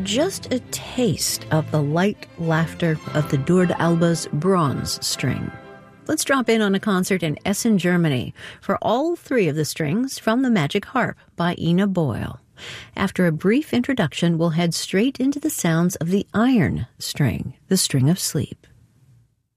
just a taste of the light laughter of the Durd Alba's bronze string. Let's drop in on a concert in Essen, Germany, for all three of the strings from the Magic Harp by Ina Boyle. After a brief introduction, we'll head straight into the sounds of the iron string, the string of sleep.